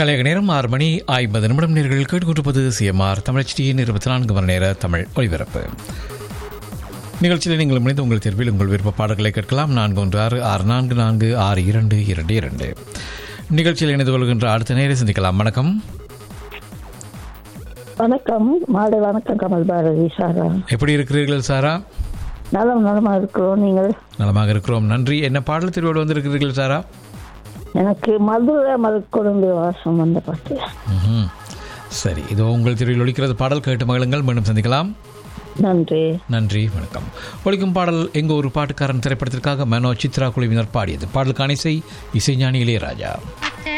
கலையக நேரம் 6:50 நேர்கள் கேட்டுக்கொண்டிருப்பது சிஎம்ஆர் தமிழச்சியின் 24 மணி நேர தமிழ் ஒளிபரப்பு நிகழ்ச்சியில் நீங்கள் இணைந்து உங்கள் தேர்வில் உங்கள் விருப்ப பாடல்களை கேட்கலாம். 4166446222 நிகழ்ச்சியில் இணைந்து கொள்கின்ற அடுத்த நேரை சந்திக்கலாம். வணக்கம். வணக்கம். மாலை வணக்கம். கமல் பாரதி சாரா, எப்படி இருக்கிறீர்கள் சாரா? நலமாக இருக்கிறோம். நீங்கள்? நலமாக இருக்கிறோம், நன்றி. என்ன பாடல் தேர்வோடு வந்திருக்கிறீர்கள் சாரா? எனக்கு மதுரை மதுக்குழம்பு வாசம் வந்த பாட்டு. சரி, இதோ உங்கள் தேர்வில் ஒலிக்கிறது பாடல். கேட்டு மகளுங்கள். மீண்டும் சந்திக்கலாம். நன்றி. நன்றி, வணக்கம். ஒலிக்கும் பாடல் எங்க ஒரு பாட்டுக்காரன் திரைப்படத்திற்காக மனோ சித்ரா குழுவினர் பாடியது. பாடலுக்கான இசை இசைஞானி இளையராஜா.